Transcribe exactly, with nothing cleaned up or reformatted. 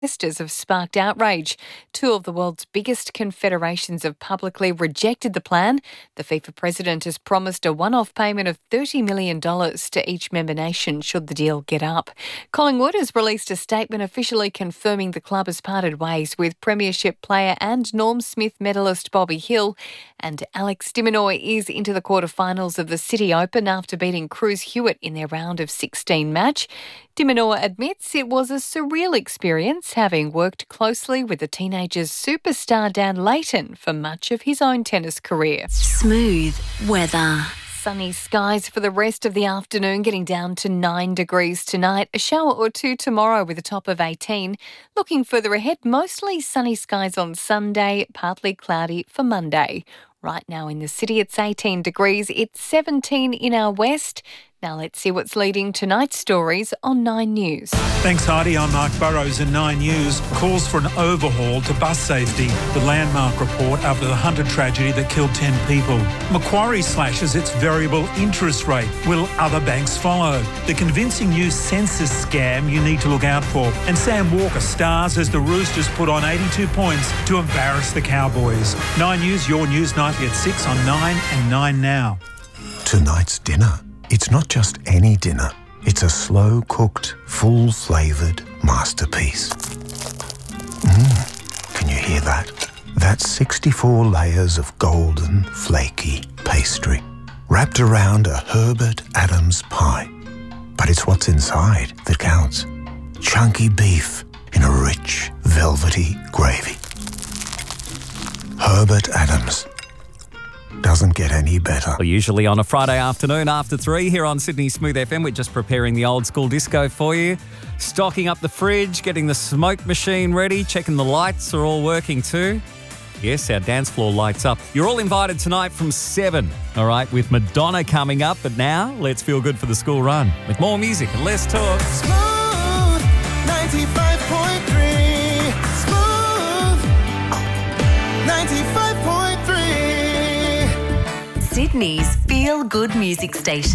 Protesters have sparked outrage. Two of the world's biggest confederations have publicly rejected the plan. The FIFA president has promised a one-off payment of thirty million dollars to each member nation should the deal get up. Collingwood has released a statement officially confirming the club has parted ways with Premiership player and Norm Smith medalist Bobby Hill. And Alex de Minaur is into the quarterfinals of the City Open after beating Cruz Hewitt in their round of sixteen match. De Minaur admits it was a surreal experience, having worked closely with the teenager's superstar Dan Leighton for much of his own tennis career. Smooth weather. Sunny skies for the rest of the afternoon, getting down to nine degrees tonight. A shower or two tomorrow with a top of eighteen. Looking further ahead, mostly sunny skies on Sunday, partly cloudy for Monday. Right now in the city, it's eighteen degrees. It's seventeen in our west. Now let's see what's leading tonight's stories on Nine News. Thanks, Heidi. I'm Mark Burrows in Nine News. Calls for an overhaul to bus safety. The Landmark report after the Hunter tragedy that killed ten people. Macquarie slashes its variable interest rate. Will other banks follow? The convincing new census scam you need to look out for. And Sam Walker stars as the Roosters put on eighty-two points to embarrass the Cowboys. Nine News, your news nightly at six on Nine and Nine Now. Tonight's dinner. It's not just any dinner. It's a slow-cooked, full-flavoured masterpiece. Mmm, can you hear that? That's sixty-four layers of golden, flaky pastry, wrapped around a Herbert Adams pie. But it's what's inside that counts. Chunky beef in a rich, velvety gravy. Herbert Adams. Doesn't get any better. Well, usually on a Friday afternoon after three here on Sydney Smooth F M, we're just preparing the old school disco for you. Stocking up the fridge, getting the smoke machine ready, checking the lights are all working too. Yes, our dance floor lights up. You're all invited tonight from seven, all right, with Madonna coming up. But now, let's feel good for the school run with more music and less talk. Smooth ninety-five point three. Smooth ninety-five point three. Sydney's feel-good music station.